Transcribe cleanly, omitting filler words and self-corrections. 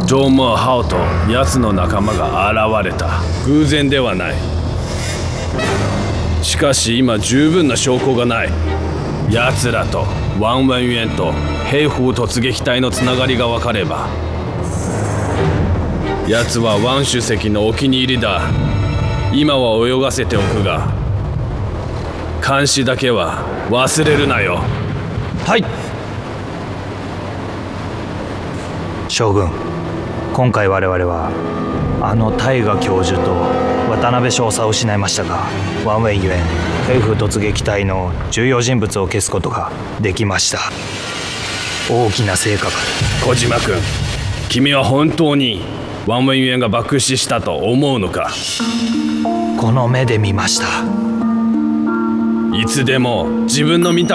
ジョン・マー・ハオと奴の仲間が現れた。偶然ではない。しかし今十分な証拠がない。奴らとワン・ウェン・ユエンと兵法突撃隊のつながりが分かれば。奴はワン主席のお気に入りだ。今は泳がせておくが、監視だけは忘れるなよ。 はい。将軍、今回我々はあの大河教授と渡辺少佐を失いましたが、ワン・ウェイユエン兵府突撃隊の重要人物を消すことができました。大きな成果が。 小島君、君は本当にワン・ウェイユエンが爆死したと思うのか？ この目で見ました。 いつでも自分の見た